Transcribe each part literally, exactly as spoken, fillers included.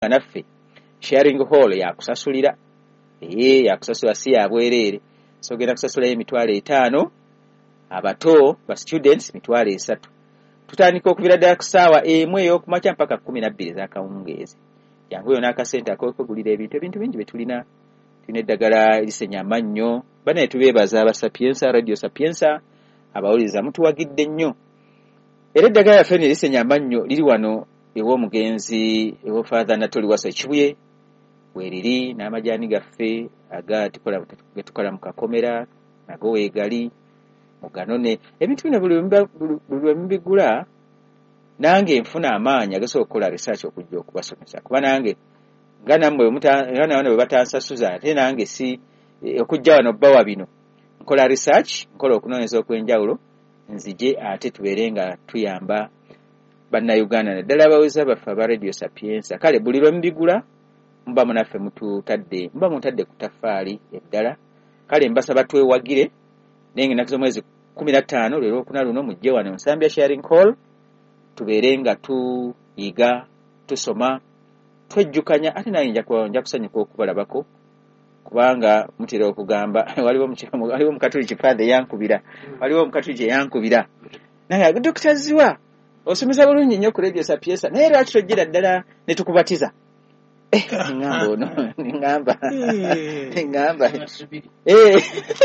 naffe sharing hall yakusasulira ee yakusasula si yabwerere so genda kusasula emitwalo etaano abato ba students mitwalo esatu tutandika okubira ddala ku ssaawa emu ey'okumakya mpaka kumi na bbiri z'akawungeezi yangu yona akasente akokugulira ebintu ebintu bingi bye tulina tulina eddagala erisenya amannyo banaye tubeebaza aba Sapienza radio Sapienza abawuliriza mutuwagidde nnyo era eddagala yaffe erisenya amannyo liri wano ew'omugenzi ewo Father Natoli Wasa Kibuye weriri n'amajaani gaffe aga tukola getukola mu Kakomera nago weegali muganone ebintu bino buli buli mbigula nange nfuna amaanyi agasobola okukola research okujja okubasomesa kuba nange nga nammwe omutana wano bwe batansasuza ate nange si okujja wano bbawa bino nkola research nkola okunoonyeza okw'enjawulo nzije ate tubeere nga tuyamba bannayuganda naddala abaweza baffe aba Radio Sapienza kale buli lwe mbigula mba munaffe mututadde mba mutadde ku taffaali eddala kale mbasaba twewagire nenge nakizo mwezi kumi na ttaano lero okuna luno mujje wano Nsambya sharing hall tubeere nga tuyiga tusoma twejjukanya ate naye nja nja kusanyuka okubalabako kubanga mutera okugamba waliwo mukimu waliwo mukatuliki Father yankubira waliwo mukatuliki yankubira naye Doctor Ziwa osomesa bulungi nnyo ku Radio Sapienza naye lwaki tojjira ddala ne tukubatiza eh ngamba ono ngamba ngamba eh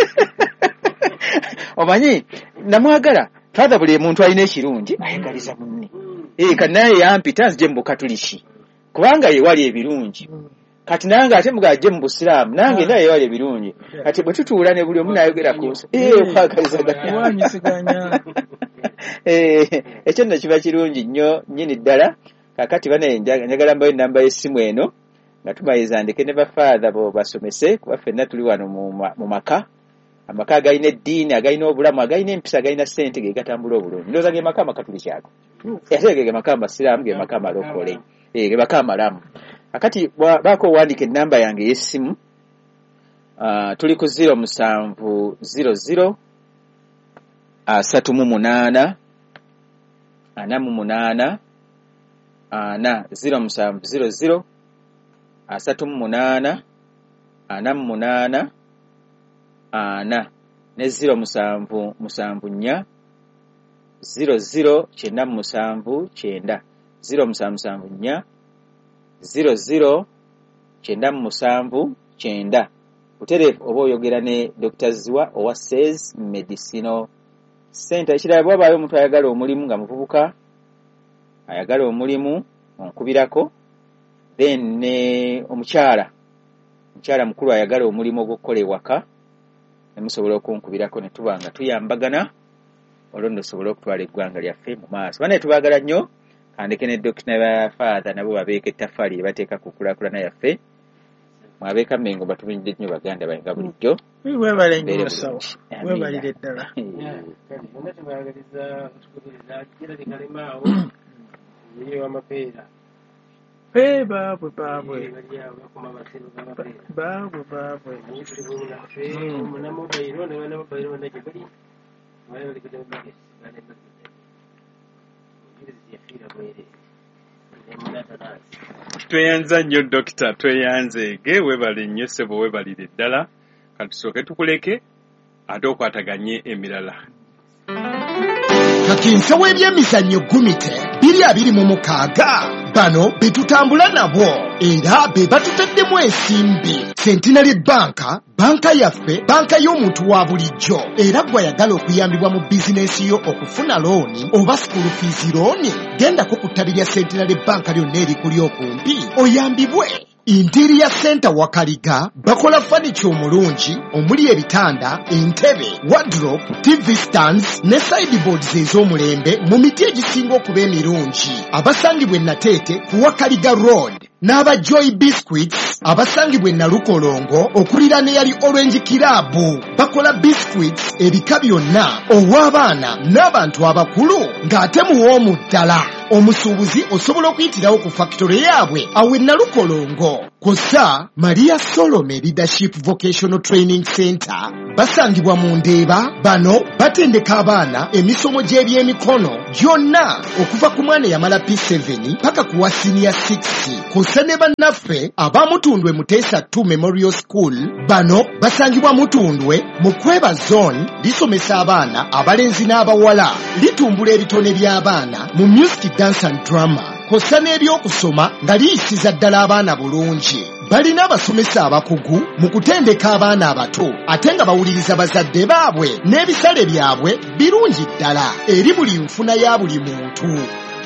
omanyi namwagala Father buli muntu alina ekirungi ayagaliza munne eh kanaye yampita nzije mu bukatuliki kubanga ye wali ebirungi kati nange ate mugaje mu Busiraamu nange naye wali ebirungi kati bwe tutuula ne buli omu n'ayogera ku nsi eh okwagaliza wanyisiganya eh ekyo nno kiba kirungi nnyo nnyini ddala kakati bane njagala mbayo namba y'essimu eno nga tumayiza ndeke ne ba Father bo basomese kuba ffenna tuli wano mu maka amaka agayina eddiini agayina obulamu agayina empisa agayina ssente ge gatambula obulungi ndowooza ge maka amakatuliki ago ate ge maka amasiraamu ge maka amalokole eh ge maka amalamu akati baako owandiika ennamba yange y'essimu tuli ku zero musanvu zero zero asatu mu munaana ana mu munaana ana zero musanvu zero zero asatu mu munaana ana mu munaana ana ne zero musanvu musanvu nnya zero zero kyenda musanvu kyenda zero musanvu musanvu nnya zero zero kyenda musanvu kyenda uterefu oba oyogera ne Doctor Ziwa owa Says Medicinal Center ekirala bw'abaayo omuntu ayagala omulimu nga muvubuka ayagala omulimu onkubirako then ne omukyala omukyala mukulu ayagala omulimu ogw'okukola ewaka ne musobola okunkubirako ne tuba nga tuyambagana olwo nno tusobola okutwala eggwanga lyaffe mu maaso banaye tubaagala nnyo andeke ne Doctor na Father nabo babeeka ettaffaali bateeka ku kulaakulana yaffe mwabeeka Mengo batumidde nnyo baganda bayenga bulijjo webale nnyo sawa webalire ddala Hey babwe babwe babwe babwe tweyanza nnyo Dokita tweyanze ge webale nnyo sebo webalire ddala katusooke tukuleke ate okwataganye emirala kakinsa w'ebyemizannyo gumite biri abiri mu mukaaga bano betutambula nabo era be batutaddemu ensimbi Centenary Banka banka yaffe banka y'omuntu wa bulijjo era gwayagala okuyambibwa mu bizinesi yo okufuna looni oba school fees looni gendako ku ttabi lya Centenary Banka lyonna erikuli okumpi oyambibwe Interior Center Wakaliga bakola furniture omulungi omuli ebitanda entebe wardrobe T V stands ne sideboards ez'omulembe mu miti egisinga okuba emirungi abasangibwe Nateete ku Wakaliga Road n'aba Joy Biscuits abasangibwe Nalukolongo okulira ne yali Orange Kirabu bakola biscuits ebika byonna ow'abaana n'abantu abakulu ng'ate muwoomu ddala omusuubuzi osobola okuyitirawo ku factory yaabwe awe Nalukolongo. Kosa Maria Solomon Leadership Vocational Training Center basangibwa mu Ndeeba. Bano batendeka abaana emisomo gy'ebyemikono gyonna okuva ku mwana yamala P seven paka ku wa senior six. Kosa ne bannaffe abamutundwe Muteesa two Memorial School. Bano basangibwa Mutundwe mu Kweba Zone, lisomesa abaana abalenzi n'abawala, litumbula ebitone by'abaana mu music, dance and drama. Kosa n'ebyokusoma nga liyisiza ddala abaana bulungi. Balina abasomesa abakugu mu kutendeka abaana abato ate nga bawuliriza bazadde baabwe n'ebisale byabwe birungi ddala eri buli nfuna ya buli muntu.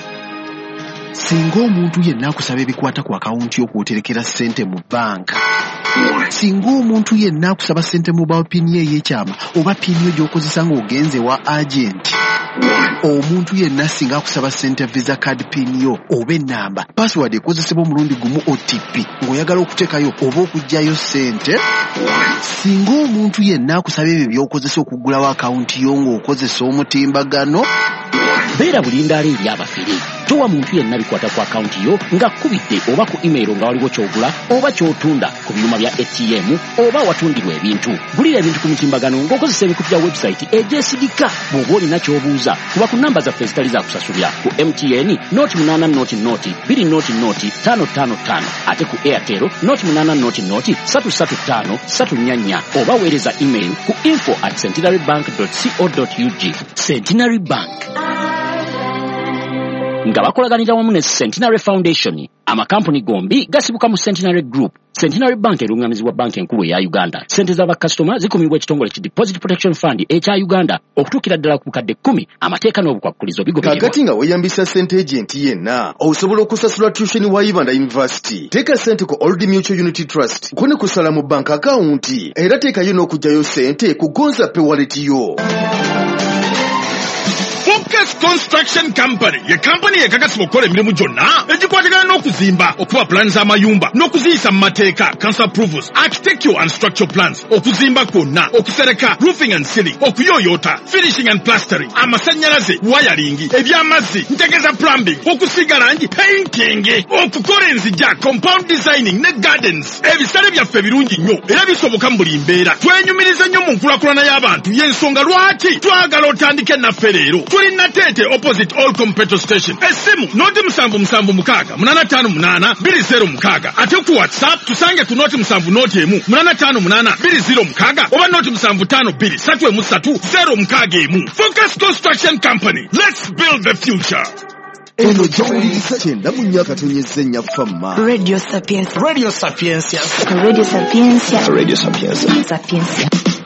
Singa omuntu yenna akusaba ebikwata ku akawunti y'okwoterekera ssente mu banka, singa omuntu yenna akusaba ssente mu bawo pini ey'ekyama oba pini yo gy'okozesa ng'ogenze wa agenti, omuntu yenna singa akusaba ssente visa card pini yo oba ennamba password ekozesebwa omulundi gumu O T P ng'oyagala okuteekayo oba okuggyayo ssente, singa omuntu yenna akusaba ebyo by'okozesa okuggulawo akawunti yo ng'okozesa omutimbagano, beera bulindaala eri abafere. Towa muntu yenna bikwata ku akawunti yo nga kubidde oba ku email nga waliwo kyogula oba kyotunda ku byuma bya A T M oba watundirwa ebintu. Gulira ebintu ku mutimbagano ng'okozesa ebikutu bya website egyesigika. Bw'oba olina ky'obuuza kuba ku namba zaffe ezitali za kusasulira ku M T N noti munana noti noti bbiri noti noti tano tano tano ate ku Airtel noti munana noti noti satu satu tano satu nnya nnya oba weereza email ku info at centenarybank dot co dot U G. Centenary Bank nga bakolaganira wamu ne Centenary Foundation, amakampuni gombi gasibuka mu Centenary Group. Centenary Bank erungamizibwa banki enkulu ya Uganda. Sente z'abakasitoma zikumibwa ekitongole ki Deposit Protection Fund ekya Uganda okutuukira ddala ku bukadde kkumi. Amateeka n'obukwakkulizo bigobererwa. Kakati nga weyambisa ssente agent yenna osobola okusasula tuition wa Uganda University. Teeka ssente ku Old Mutual Unity Trust kone kusala mu bank account era teekayo n'okugyayo ssente ku Gonza Pay wallet yo. Focus Construction Company ye company yekakasiba okukola emirimu gyonna egikwatagana n'okuzimba, okuba plans z'amayumba n'okuziyisa mu mateeka, council approvals, architectural and structural plans, okuzimba kwonna, okusereka, roofing and ceiling, okuyoyota, finishing and plastering, amasannyalaze, wiring, ebyamazzi, ntegeza plumbing, okusiga langi, painting, okukola enzijja, compound designing ne gardens. Ebisale byaffe birungi nnyo era bisoboka mu buli mbeera. Twenyumiriza nnyo mu nkulakulana y'abantu, y'ensonga lwaki twagala otandike naffe leero. Tuli Natete opposite All Competitor Station. Esimu noti musanvu musanvu mukaga munana tano munana biri zero mukaga. Ate ku WhatsApp tusange ku noti musanvu noti emu munana tano munana biri zero mukaga oba noti musanvu tano biri satu emu satu zero mukaga emu. Focus Construction Company. Let's build the future. Eno gy'owuliriza kyenda mu nnyaka tonyezza ennya famma. Radio Sapiens. Radio Sapiens. Radio Sapiens. Radio Sapiens. Sapiens.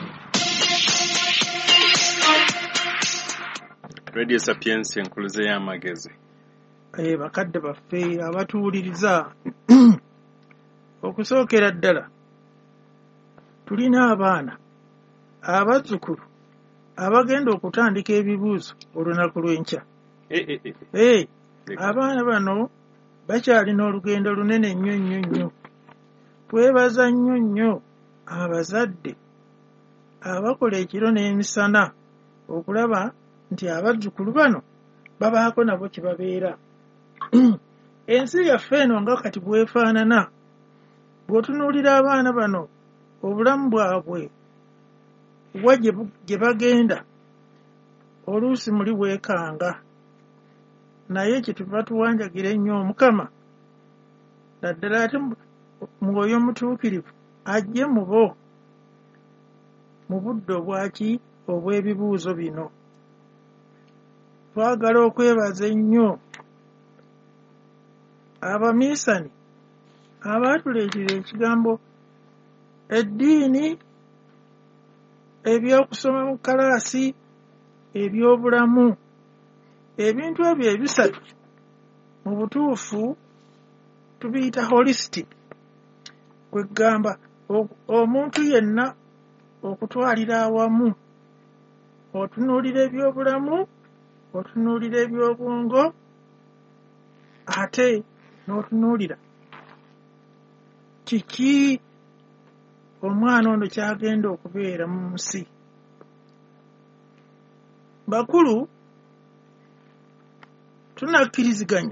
Radio Sapiens enkuluze y'amagezi. Eh, bakadde baffe abatuwuliriza okusookera ddala tulina abaana abazzukulu abagenda okutandika ebibuuzo olunaku lw'enkya. Eh, eh, eh. Abaana bano bakyalina olugendo lunene nnyo nnyo nnyo. Twebaza nnyo nnyo abazadde abakola ekiro n'emisana okulaba nti abazzukulu bano babaako nabo kibabeera. Ensi yaffe eno nga kati bwefaanana, bw'otunuulira abaana bano obulamu bwabwe wa gye bagenda oluusi muli weekanga. Naye kituva tuwanjagira ennyo Omukama naddala ate mwoyo mutuukirivu ajje mu bo mu budde obwaki obw'ebibuuzo bino. Twagala okwebaza ennyo abaminsani abaatuleetera ekigambo eddiini, ebyokusoma mu kalaasi, ebyobulamu. Ebintu ebyo ebisatu mu butuufu tubiyita holistic, kwe gamba omuntu yenna okutwalira awamu, otunuulira ebyobulamu, otunuulira ebyobwongo, ate n'otunuulira kiki omwana ono kyagenda okubeera mu nsi. Bakulu tunakkiriziganya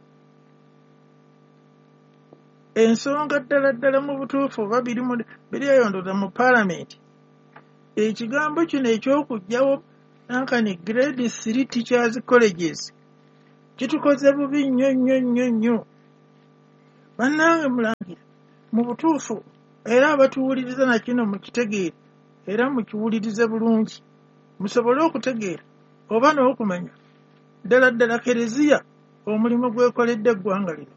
ensonga ddala ddala mu butuufu oba biri biri eyondoza mu paalamenti ekigambo kino eky'okugyawo nankani grade three teachers colleges kitukoze bubi nnyo nnyo nnyo nnyo bannange mulangira mu butuufu era abatuwuliriza na kino mukitegeere era mukiwulirize bulungi musobole okutegeera oba n'okumanya ddala ddala kereziya omulimu gwekoledde eggwanga lino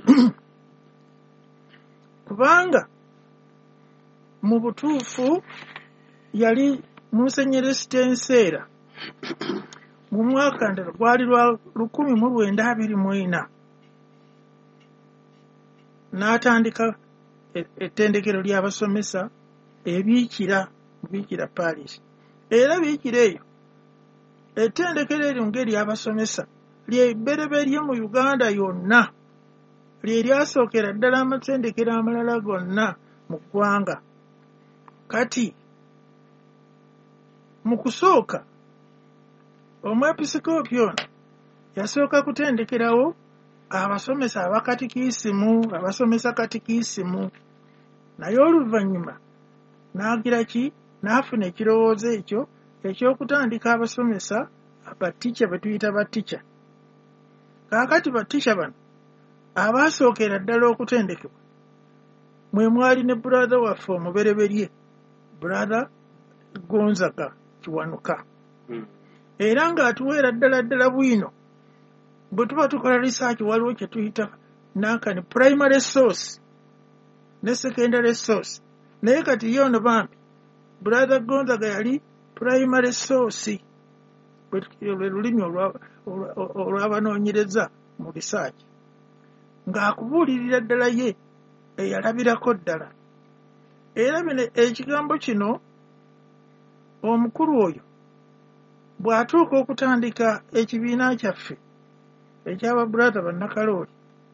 kubanga mu butuufu yali Musenyeri Stenseera mu mwaka ndala gwali lwa lukumi mu lwenda abiri mu ena n'atandika ettendekero ly'abasomesa ebiikira biikira Paris era biikira eyo ettendekero eryo ng'eryabasomesa lyebbereberye mu Uganda yonna lye lyasookera ddala amatendekero amalala gonna mu ggwanga kati mu kusooka omwepisikoopi ono yasooka kutendekerawo abasomesa abakatikiisimu abasomesa katikiisimu naye oluvannyuma n'agira ki n'afuna ekirowoozo ekyo eky'okutandika abasomesa abatica be tuyita batica kaakati batica bano abaasookera ddala okutendekebwa mwe mwali ne brother waffe omubereberye brother Gonzaga Kiwanuka hmm. Era ng'atuweera ddala ddala bwino bwe tuba tukola research waliwo kye tuyita nankani primary source ne secondary source naye kati ye ono bambi brother Gonzaga yali primary source lwe lulimi olw'abanoonyereza mu research ng'akubuulirira ddala ye eyalabirako ddala era bino ekigambo kino omukulu oyo bw'atuuka okutandika ekibiina kyaffe eky'ababrother bannakalooli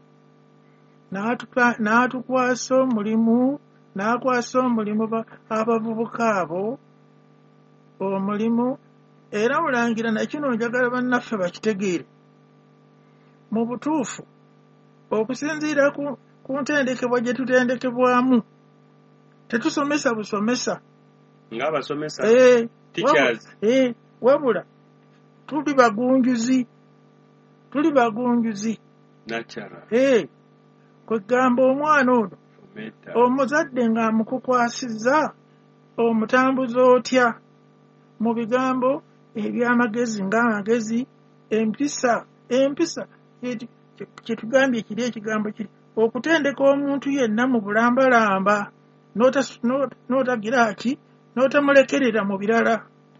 n'atukwasa omulimu n'akwasa omulimu abavubuka abo omulimu era mulangira nakino njagala bannaffe bakitegeere mu butuufu okusinziira ku ntendekebwa gye tutendekebwamu tetusomesa busomesa ng'abasomesa eh, teachers eh, wabula tuli bagunjuzi tuli bagunjuzi natural eh, kwegamba omwana ono omuzadde ng'amukukwasizza omutambuza otya mu bigambo eby'amagezi ng'amagezi empisa empisa kyetugambye kiri ekigambo kiri okutendeka omuntu yenna mu bulambalamba n'otagira ki n'otamulekerera mu birala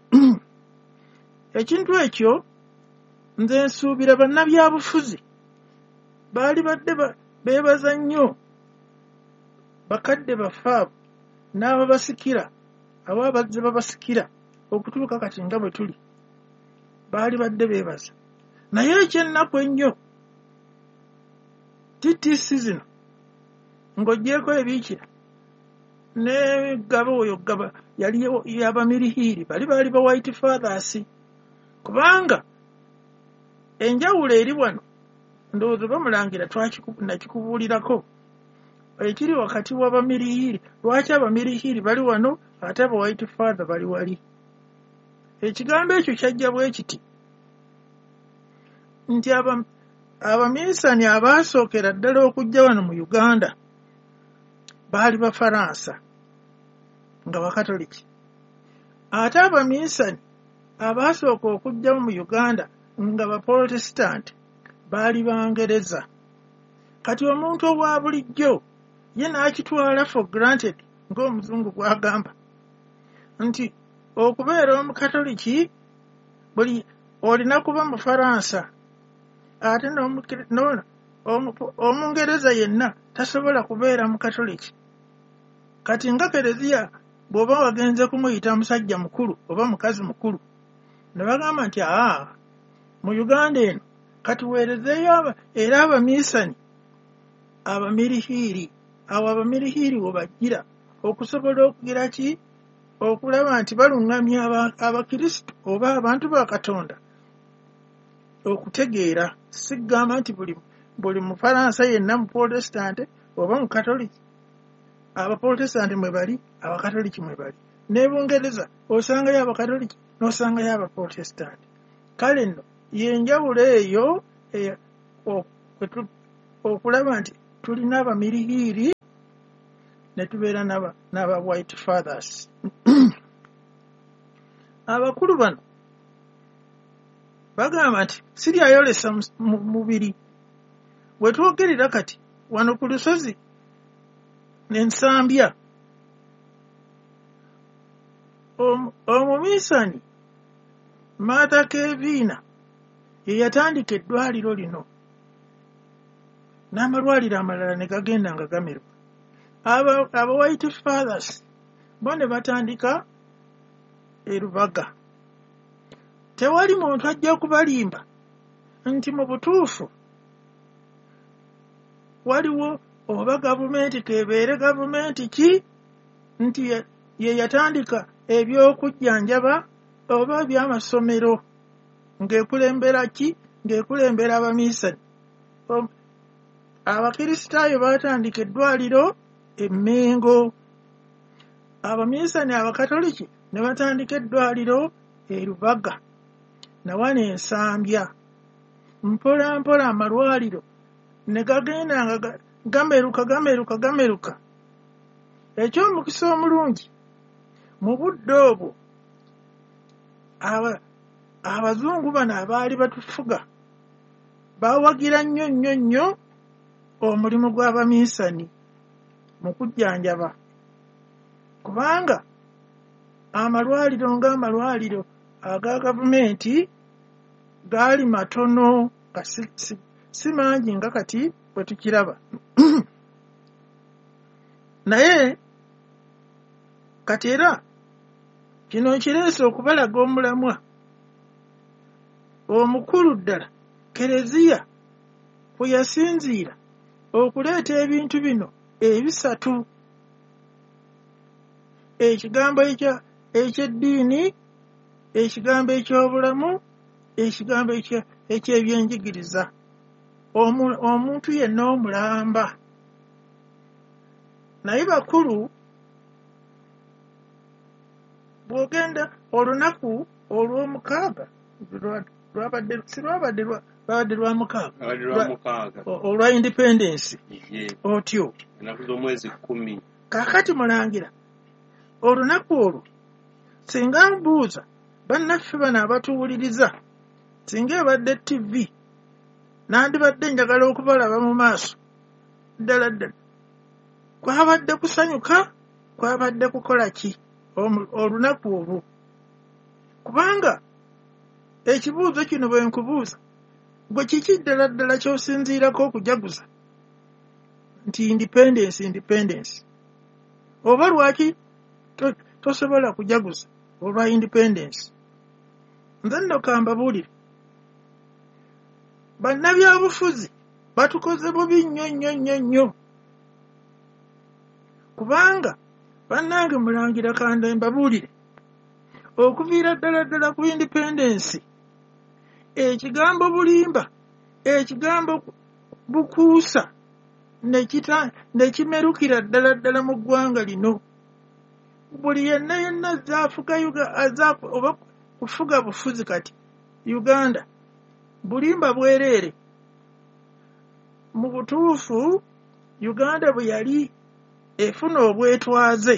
ekintu ekyo nze nsuubira bannabyabufuzi baali badde beebaza nnyo bakadde baffe abo n'ababasikira abo abazze babasikira okutuuka kati nga bwe tuli baali badde beebaza naye ekyennaku ennyo titisi zino ng'oggyeko ebiikira ne gaba oyo gaba yali y'abamirihiiri bali baali ba white fathers kubanga enjawulo eri wano ndowooza bamulangira nakikubuulirako ekiri wakati w'abamirihiiri lwaki abamirihiiri bali wano ate aba white father bali wali ekigambo ekyo kyajja bwe kiti nti abaminsani abaasookera ddala okujja wano mu Uganda baali Bafaransa nga Bakatoliki ate abaminsani abaasooka okujja mu Uganda nga Baprotestant baali Bangereza kati omuntu owa bulijjo ye n'akitwala for granted ng'omuzungu gw'agamba nti okubeera omukatoliki buli olina kuba Mufaransa ate omungereza yenna tasobola kubeera mukatoliki kati nga kereziya bw'oba wagenze kumuyita musajja mukulu oba mukazi mukulu ne bagamba nti aa mu Uganda eno kati weerezeeyo era abaminsani abamirihiiri awo abamirihiiri we bajjira okusobola okugira ki okulaba nti baluŋŋamya abakristo oba abantu ba Katonda okutegeera sigamba nti buli buli mufalansa yenna mu protestant oba mu katoliki. Abaprotestant mwe bali, abakatoliki mwe bali. Ne Bungereza osangayo abakatoliki n'osangayo abaprotestant. Kale nno yenjawulo eyo okulaba nti tulina abamirihiiri ne tubeera n'aba white fathers. Abakulu bano bagamba nti siryayolesa mubiri. We twogerera kati wano ku lusozi n'ensambya omuminsani Martha Kevina ye yatandika eddwaliro lino n'amalwaliro amalala ne gagenda nga gameruka. Aba, aba white fathers bo ne batandika e Lubaga. Tewali muntu ajja kubalimba nti mu butuufu waliwo oba gavumenti kebeere gavumenti ki nti ye, ye yatandika ebyokujjanjaba oba ebyamasomero ng'ekulembera ki ng'ekulembera abaminsani. Abakrisitaayo baatandika eddwaliro e Mengo, abaminsani abakatoliki ne batandika eddwaliro e Lubaga nawano ensambya. Mpola mpola amalwaliro ne gagenda nga gameruka gameruka gameruka. Eky'omukisa omulungi mu budde obwo abazungu bano abaali batufuga bawagira nnyo nnyo nnyo omulimu gw'abaminsani mu kujjanjaba, kubanga amalwaliro ng'amalwaliro aga gavumenti gaali matono nga si, si, si mangi nga kati bwe tukiraba. Naye kati era kino kireese okubalaga omulamwa omukulu ddala Kereziya bwe yasinziira okuleeta ebintu bino ebisatu: ekigambo eky'eddiini, ekigambo eky'obulamu, ekigambo eky'ebyenjigiriza. Omuntu yenna omulamba. Naye bakulu bw'ogenda olunaku olw'omukaaga lwabadde silwabadde lwabadde lwa mukaaga olwa independence otyo ennaku z'omwezi kkumi. Kaakati mulangira olunaku olwo singa mbuuza bannaffe bano abatuwuliriza, singa ebadde T V nandibadde njagala okubalaba mu maaso ddala ddala, kwabadde kusanyuka, kwabadde kukola ki olunaku olwo? Kubanga ekibuuzo kino bwe nkubuuza, gwe kiki ddala ddala ky'osinziirako okujaguza nti independence independence? Oba lwaki tosobola kujaguza olwa independence? Nze nno kambabuulire, bannabyabufuzi batukoze bubi nnyo nnyo nnyo nnyo, kubanga bannange mulangira kanda mbabuulire, okuviira ddala ddala ku independence, ekigambo bulimba, ekigambo bukuusa ne kimerukira ddala ddala mu ggwanga lino. Buli yenna yenna azaafuga oba kufuga bufuzi kati Uganda, bulimba bwereere. Mu butuufu Uganda bwe yali efuna obwetwaze,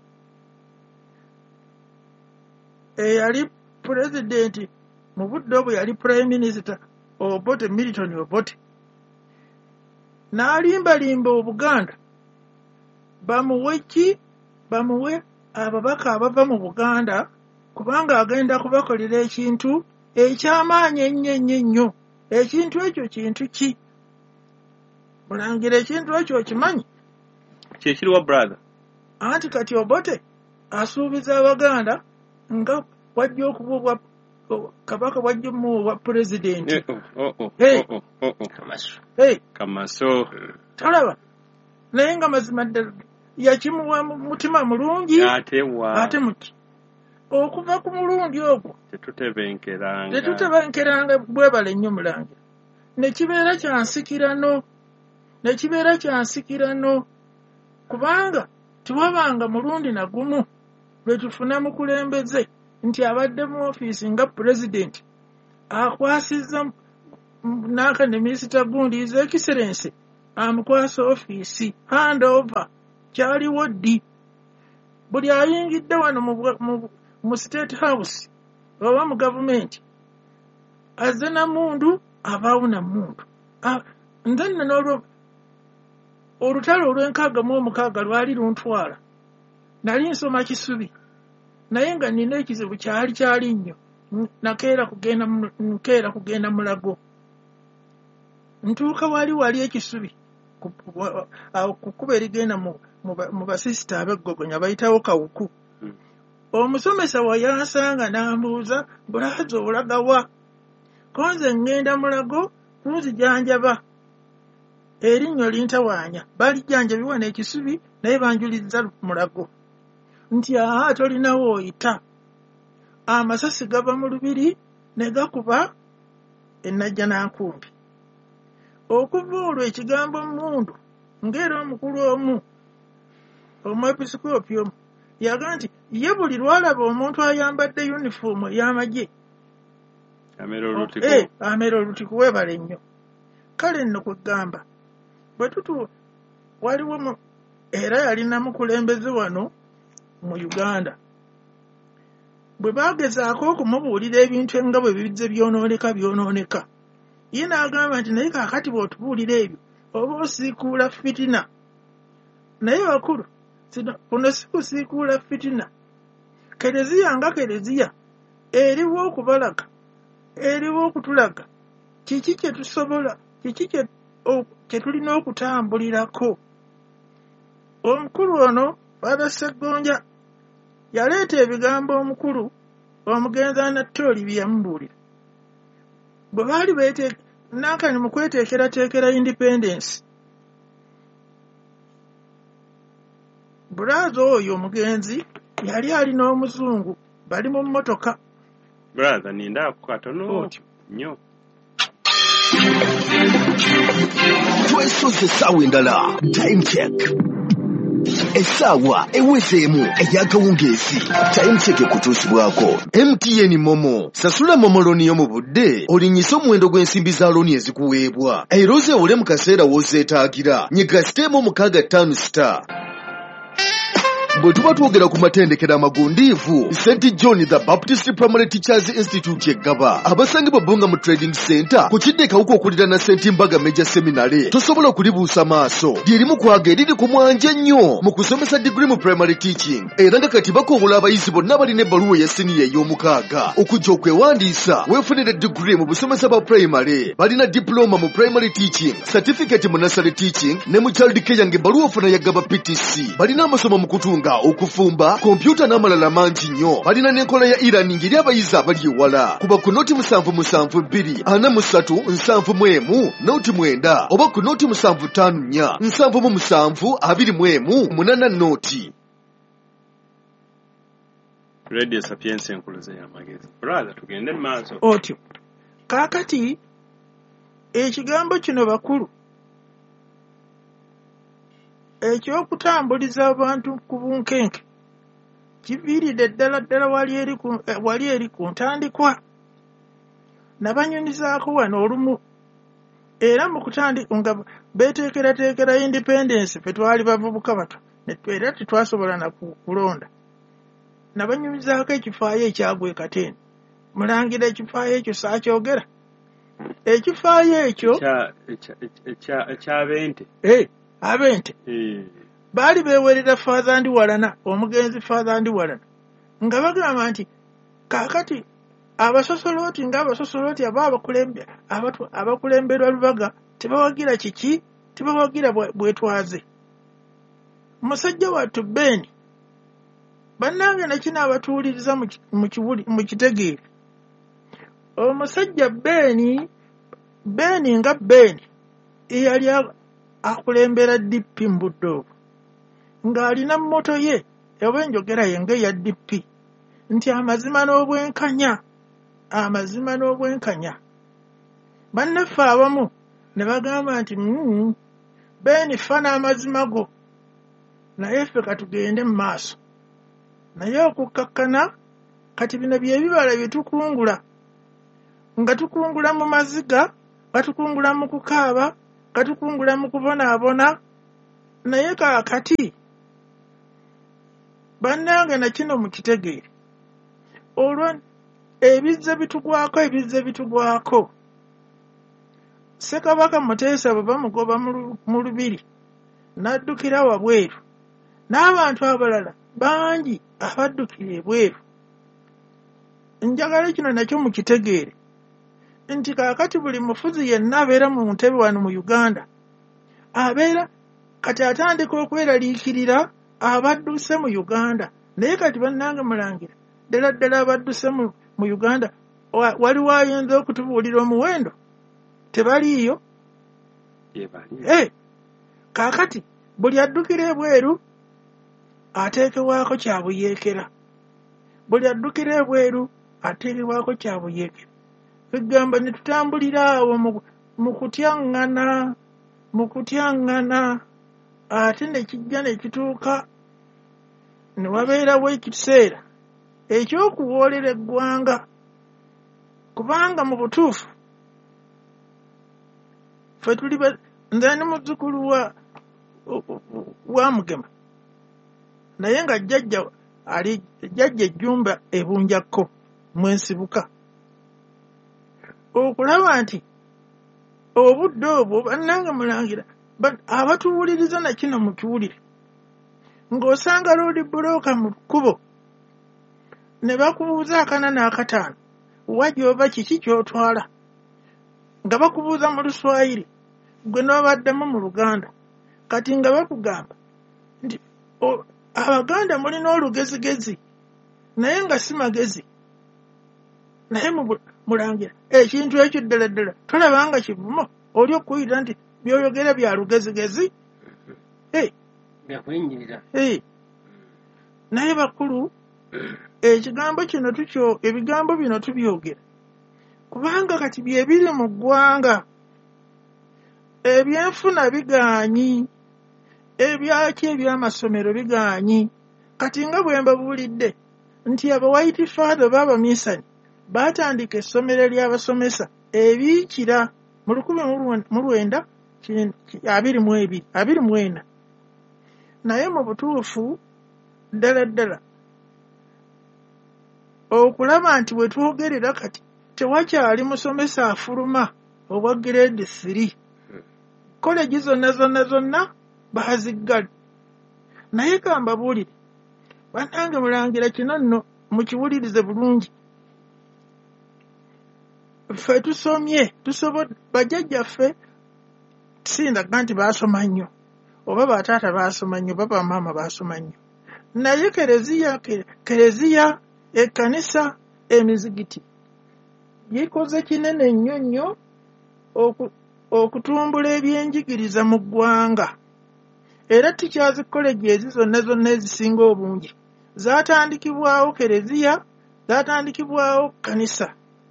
eyali pulezidenti mu budde obwo yali prime minister Obote, Milton Obote, n'alimbalimba Obuganda bamuwe ki? Bamuwe ababaka abava mu Buganda, kubanga agenda kubakolera ekintu ekyamaanyi ennyo ennyo ennyo. Ekintu ekyo kintu ki? Mulangira ekintu ekyo okimanyi? Kyekiriwa brother? Anti kati Obote asuubiza Abaganda nga wajja okuba kabaka wajja mu wa president. Kamaso. Hey, Kamaso. talaba. Naye nga mazima ddala yakimuwa mutima mulungi ate wa ate muti okuva ku mulundi ogwo tetutebenkeranga tetutebenkeranga. Bwebale nnyo mulangira ne kibeera kya nsikirano ne kibeera kya nsikirano kubanga tiwabanga mulundi na gumu lwe tufuna mukulembeze nti abadde mu ofiisi nga pulezidenti akwasizza n'akane minisita gundi his excellency amukwasa ofiisi hand over kyaliwo ddi buli ayingidde wano mu, mu, mu state house oba mu gavumenti azze na mundu abaawo na mundu nze nno n'olwo olutalo olw'enkaaga mu omukaaga lwali luntwala nali nsoma Kisubi naye nga nina ekizibu kyali kyali nnyo nakeera kugenda nkeera kugenda Mulago ntuuka wali wali ekisubi kukuba erigenda mu basisita ab'eggogonya bayitawo Kawuku omusomesa wayansanga n'ambuuza bulaaza olagawa konze ngenda Mulago kunzijanjaba erinnyo lintawaanya balijjanjabiwa n'ekisubi naye banjulizza Mulago nti aha tolinawo oyita amasasi gava mu lubiri ne gakuba ennajja n'ankumbi okuva olwo ekigambo mundu ng'era omukulu omu omwepisikoopi omu yaga nti ye buli lwalaba omuntu ayambadde yunifoomu ey'amagye amera olutiko weebala ennyo kale nno kwegamba bwe tutu waliwo era yalina mukulembeze wano mu Uganda bwe bagezaako okumubuulira ebintu nga bwe bizze byonooneka byonooneka ye n'agamba nti naye kaakati bw'otubuulira ebyo oba osiikuula fitina naye bakulu kuno si kusiikuula fitina kereziya nga kereziya eriwo okubalaga eriwo okutulaga kiki kye tusobola kiki kye tulina okutambulirako omukulu ono Father Ssegonja yaleeta ebigambo omukulu omugenzi Anatoli bye yamubuulira bwe baali beete nankani mu kweteekerateekera independence bulaaza oyo omugenzi yali alina omuzungu bali mu mmotoka brother nindaako katono nnyo twesoze essaawa endala time check essaawa ewezeemu ey'akawungeezi time check ekutuusibwako M T N Momo sasula momo looni yo mu budde olinnyisa omuwendo gw'ensimbi za looni ezikuweebwa era ozeewole mu kaseera w'ozeetaagira nyiga siteemu omukaaga ttaano star bwe tuba twogera ku matendekero amagundiivu Saint John the Baptist Primary Teachers Institute yeggaba abasangibwa Bbunga mu Trading Center ku kidde kawuka okulira na Saint Mbaga Major Seminary tosobola okulibuusa maaso lyerimu kwaga eriri ku mwanja nnyo mu kusomesa degree mu primary teaching era nga kati bakobola abayizi bonna abalina ebbaluwa ya siniya ey'omukaaga okujja okwewandiisa weefunire degree mu busomesa bwa primary balina diploma mu primary teaching certificate mu nursery teaching ne mu child care ng'ebbaluwa ofuna yaggaba P T C balina amasomo mu kutunga okufumba kompyuta n'amalala mangi nnyo balina n'enkola ya e-learning eri abayizi abali ewala kuba ku nooti musanvu musanvu bbiri ana mu ssatu nsanvu mu emu nooti mwenda oba ku nooti musanvu ttaano nnya nsanvu mu musanvu abiri mu emu munana nooti Radio Sapienza enkuluze y'amagezi brother tugende mu maaso otyo kaakati ekigambo kino bakulu ekyokutambuliza abantu ku bunkenke kiviiridde ddala ddala wali eri ku ntandikwa nabanyumizaako wano olumu era mu kutandika nga beeteekerateekera independence fe twali bavubuka bato era tetwasobola na kulonda nabanyumizaako ekifaayo ekyagwa Katende mulangira ekifaayo ekyo saakyogera ekifaayo ekyo ekyabente abente baali beewerera Father Ndiwalana omugenzi Father Ndiwalana nga bagamba nti kaakati abasosolooti ng'abasosolooti aba abakulemberwa Lubaga tebawagira kiki tebawagira bwetwaze musajja wattu Beni bannange nakino abatuuliriza mu kitegeere omusajja Beni Beni nga Beni eyali akulembera D P mu Budoobu ng'alina mmoto ye oba enjogera ye ng'eya D P nti amazima n'obwenkanya amazima n'obwenkanya bannaffe abamu ne bagamba nti mm, beeni fa n'amazima go naye ffe katugende mu maaso naye okukkakkana kati bino byebibala bye tukungula nga tukungula mu maziga nga tukungula mu kukaaba nga tukungula mu kubonaabona naye kaakati bannange na kino mukitegeere olwo ebizze bitugwako ebizze bitugwako Ssekabaka Muteesa bwe bamugoba mu lubiri n'addukira wabweru n'abantu abalala bangi abaddukira ebweru. Njagala kino nakyo mukitegeere nti kaakati buli mufuzi yenna abeera mu ntebe wano mu Uganda abeera kati atandika okweraliikirira abadduse mu Uganda naye kati bannange mulangira ddala ddala abadduse mu Uganda waliwo ayinza okutubuulira omuwendo tebaliiyo. Eh, kaakati buli addukira ebweru ateekebwako kyabuyeekera buli addukira ebweru ateekebwako kyabuyeekera. Egamba ne tutambulira awo mu kutyaŋŋana mu kutyaŋŋana ate ne kijja ne kituuka ne wabeerawo ekiseera ekyokuwoolera eggwanga kubanga mu butuufu ffe tuli nze ni muzzukulu wa wa Mugema naye nga jjajja ali jjajja ejjumba ebunjakko mwensibuka okulaba nti obudde obwo bannange mulangira abatuwuliriza na kino mukiwulire ng'osanga loodi bulooka mu kkubo ne bakubuuza akana n'akataano wajooba kiki ky'otwala nga bakubuuza mu Luswayiri gwe n'obaddemu mu Luganda kati nga bakugamba nti Abaganda mulina olugezigezi naye nga si magezi naye mulangira ekintu ekyo ddala ddala tolaba nga kivumo oli okuyita nti by'oyogera bya lugezigezi. Naye bakulu ekigambo kino tukyo ebigambo bino tubyogera kubanga kati bye biri mu ggwanga ebyenfuna bigaanyi ebyaki ebyamasomero bigaanyi kati nga bwe mbabuulidde nti aba White Father b'Abamisani baatandika essomero ly'abasomesa ebiikira mu lukumi mu lwenda abiri mu ebiri abiri mu ena naye mu butuufu ddala ddala okulaba nti we twogerera kati tewakyali musomesa afuluma obwa grade three koleji zonna zonna zonna baaziggadde naye kambabuulire bannange mulangira kino nno mukiwulirize bulungi ffe tusomye tusobodde bajjajjaffe sindaga nti baasoma nnyo oba bataata baasoma nnyo oba bamaama baasoma nnyo naye kereziya kereziya ekkanisa emizigiti gikoze kinene nnyo nnyo okutumbula ebyenjigiriza mu ggwanga era tukyazi koleji ezi zonna zonna ezisinga obungi zaatandikibwawo kereziya zaatandikibwawo kkanisa.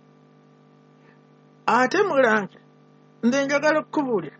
Ate mulangira nze njagala okukubuulira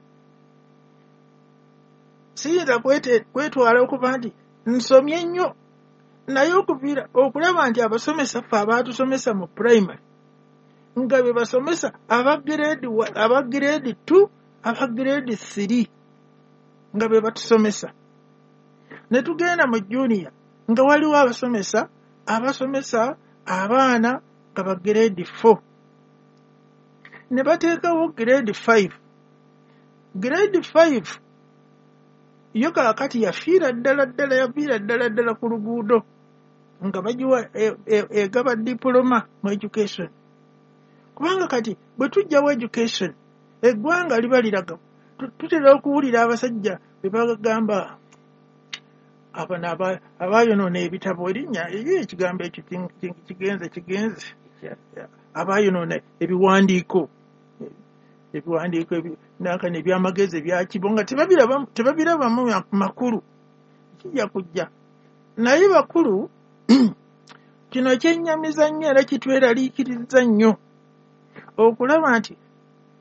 siyinza kwetwala okuba nti nsomye nnyo naye okuviira okulaba nti abasomesa ffe abaatusomesa mu primary nga be basomesa aba grade aba grade two aba grade three nga be batusomesa ne tugenda mu junior nga waliwo abasomesa abasomesa abaana nga ba grade four ne bateekawo grade five grade five yo kaakati yafiira ddala ddala yafiira ddala ddala ku luguudo nga bagiwa egaba diploma mu education kubanga kati bwe tujjawo education eggwanga liba liraga tutera okuwulira abasajja be bagamba abana abayonoona ebitabo erinnya eri ekigambo ekyo kigenze kigenze abayonoona ebiwandiiko ebiwandiiko nakane ebyamagezi ebyakibo nga tebabirabamu makulu kijja kujja naye bakulu kino kyennyamiza nnyo era kitweraliikiriza nnyo okulaba nti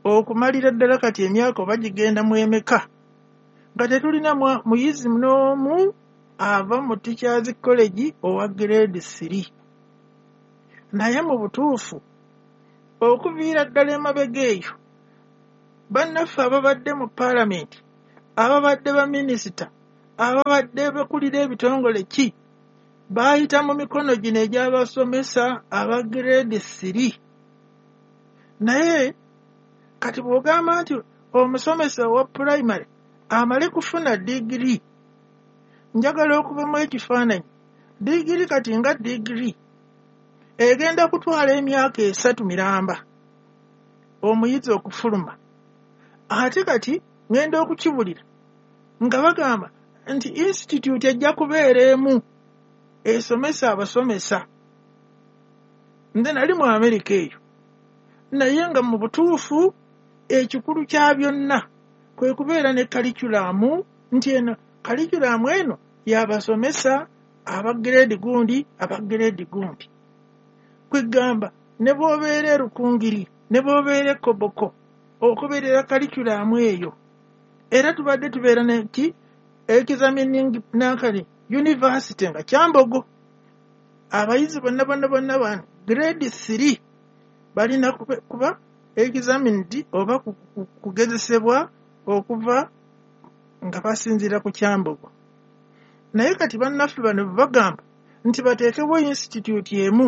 okumalira ddala kati emyaka oba gigenda mu emeka nga tetulina muyizi n'omu ava mu Teachers College owa grade three. Naye mu butuufu okuviira ddala emabega eyo bannaffe ababadde mu paalamenti, ababadde baminisita, ababadde bakulira ebitongole ki baayita mu mikono gino egy'abasomesa aba grade three. Naye kati bw'ogamba nti omusomesa owa primary amale kufuna digiri, njagala okubamu ekifaananyi. Digiri kati nga digiri egenda kutwala emyaka esatu miramba omuyizi okufuluma. Ate kati ngenda okukibulira nga bagamba nti institute ejja kubeera emu esomesa abasomesa. Nze nali mu Amerika eyo, naye nga mu butuufu ekikulu kya byonna kwe kubeera ne kalikulamu, nti eno kalikulamu eno y'abasomesa aba grade gundi aba grade gundi. Kwegamba ne bw'obeera e Rukungiri ne bw'obeera e Koboko okubeerera kalikulamu eyo. Era tubadde tubeera neki examining nankani university nga Kyambogo. Abayizi bonna bonna bonna bana grade three balina kuba examined oba kugezesebwa okuva nga basinziira ku Kyambogo. Naye kati bannaffe bano bagamba nti bateekewo institute emu.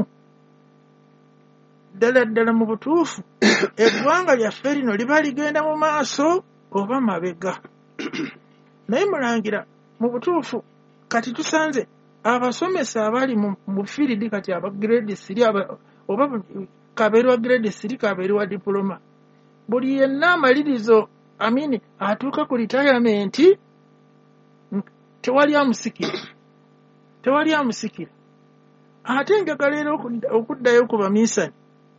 Ddala ddala mu butuufu eggwanga lyaffe lino liba ligenda mu maaso oba mabega. Naye mulangira mu butuufu kati tusanze abasomesa abali mu field kati aba grade three oba kabeeri wa grade three kabeeri wa diploma, buli yenna amalirizo amini atuuka ku retirement tewali amusikira tewali amusikira. Ate njagala era okuddayo ku baminsani.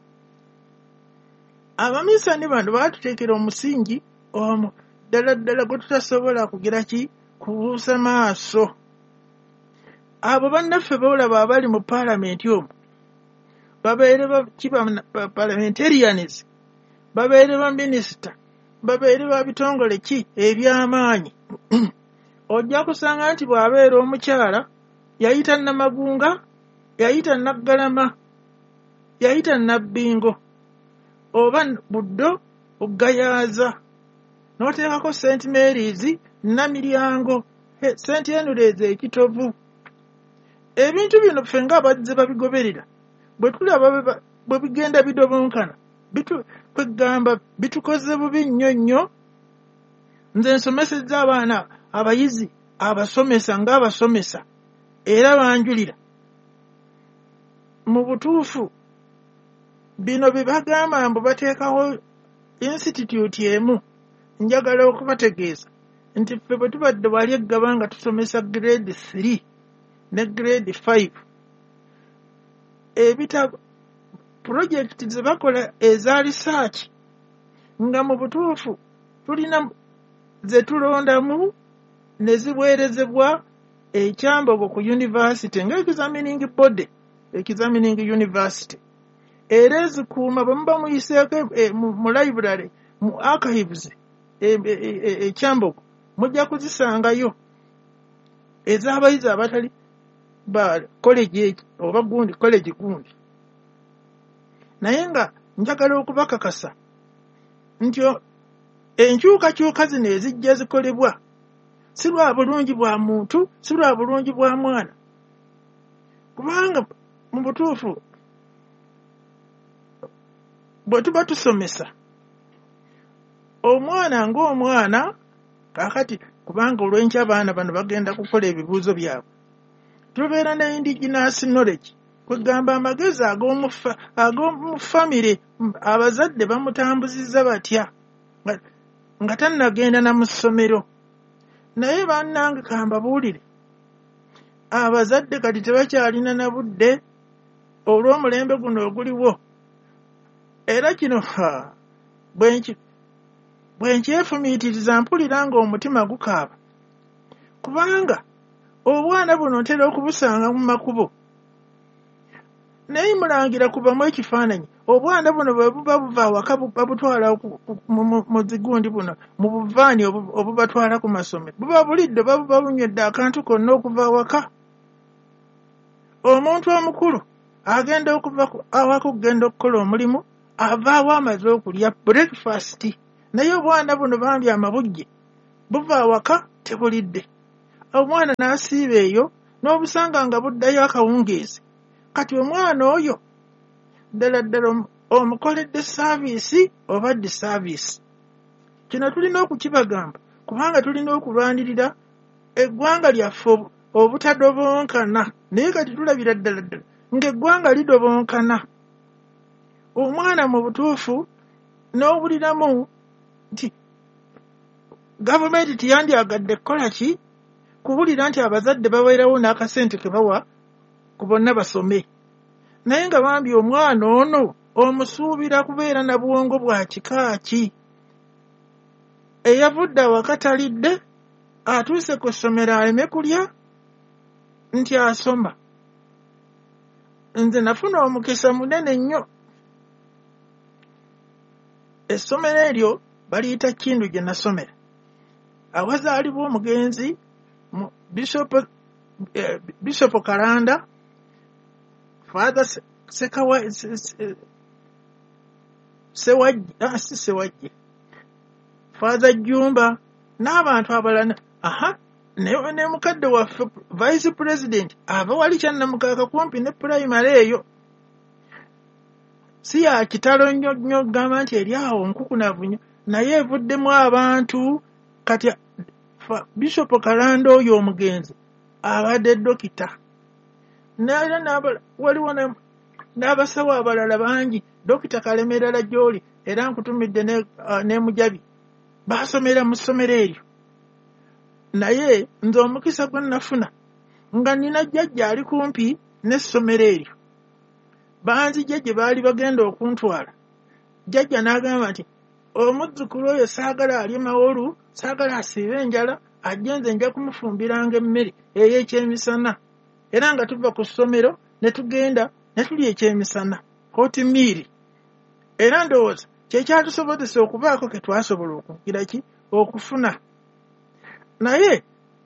Abaminsani bano baatuteekera omusingi omu ddala ddala gwe tutasobola kugira ki kubuusa maaso. Abo bannaffe boolaba abali mu paalamenti omwo babeere ba parliamentarians, babeere ba minisita, babeere ba bitongole ki eby'amaanyi. Ojja kusanga nti bw'abeera omukyala yayita Namagunga, yayita Naggalama, yayita Nabbingo oba Buddo Ogayaaza, n'oteekako Saint Mary's Namiryango, Saint Henry's Ekitovu. Ebintu bino ffe ng'abazze babigoberera bwe tulaba bwe bigenda bidobonkana kwegamba bitukoze bubi nnyo nnyo. Nze nsomesezza abaana abayizi abasomesa ng'abasomesa era banjulira. Mu butuufu bino bye bagamba mbu bateekawo institute emu, njagala okubategeeza nti ffe bwe tubadde wali eggaba nga tusomesa grade three ne grade five, ebitabo project ze bakola eza research nga mu butuufu tulina ze tulondamu ne ziweerezebwa e Kyambogo ku university nga examining body, examining university. Era ezikuuma bwe muba muyiseeko mu library mu archives e Kyambogo mujja kuzisangayo ez'abayizi abatali ba college oba gundi college gundi. Naye nga njagala okubakakasa nti enkyukakyuka zino ezijja zikolebwa si lwa bulungi bwa muntu, si lwa bulungi bwa mwana, kubanga mu butuufu bwe tuba tusomesa omwana ng'omwana kaakati, kubanga olw'enkya abaana bano bagenda kukola ebibuuzo byabwe, tubeera ne indigenous knowledge, kwegamba amagezi ag'omu famire abazadde bamutambuzizza batya nga tannagenda na mu ssomero. Naye bannange kambabuulire, abazadde kati tebakyalina na budde olw'omulembe guno oguliwo. Era kino bwe nkyefumiitiriza mpulira ng'omutima gukaaba, kubanga obwana buno ntera okubusanga mu makubo. naye mulangira kubamu ekifaananyi obwana buno bwe buba buva awaka babutwala mu zigundi buno mu buvaani obubatwala ku masomero buba bulidde babuba bunywedde akantu konna okuva awaka. Omuntu omukulu agenda okuva awaka okugenda okukola omulimu avaawo amaze okulya breakfast, naye obwana buno bambi amabujje buva awaka tebulidde. Omwana n'asiiba eyo n'obusanga nga buddayo akawungeezi. Kati omwana oyo ddala ddala omukoledde saaviisi oba ddi saaviisi. Kino tulina okukibagamba kubanga tulina okulwanirira eggwanga lyaffe obutadobonkana, naye kati tulabira ddala ddala ng'eggwanga lidobonkana. Omwana mu butuufu n'owuliramu nti gavumenti tiyandyagadde kukola ki, kuwulira nti abazadde baweerawo n'akasente ke bawa ku bonna basome, naye nga bambi omwana ono omusuubira kubeera na bwongo bwa kika ki. Eyavudde awaka talidde atuuse ku ssomero aleme kulya nti asoma. Nze nafuna omukisa munene nnyo. Essomero eryo baliyita Kindu gye nasomera, awazaalibwa omugenzi Bishop eh, Bishop Kalanda, Father Sekawa Sewajji, ah si Sewajji, Father Jumba n'abantu abalala. Aha, ne ne mukadde waffe Vice President ava wali Kyannamukaaka kumpi ne primary eyo. Si ya kitalo nnyo nnyo gamba nti eri awo nkukunavu nnyo, naye evuddemu abantu. Kati Bishop Kalanda oyo omugenzi abadde dokita, n'era waliwo n'abasawo abalala bangi. Dokita Kalemerera gy'oli era nkutumidde ne, uh, ne Mujabi baasomera mu ssomero eryo. Naye nze omukisa gwe nafuna nga nina jjajja ali kumpi n'essomero eryo. Banzijja gye baali bagenda okuntwala, jjajja n'agamba nti omuzzukulu oyo saagala alye mawolu, saagala asiibe enjala, ajje nze nja kumufumbiranga emmere ey'ekyemisana. Era nga tuva ku ssomero ne tugenda ne tulya ekyemisana hoti miiri. Era ndowooza kyekyatusobozesa okubaako ke twasobola okugira ki okufuna. Naye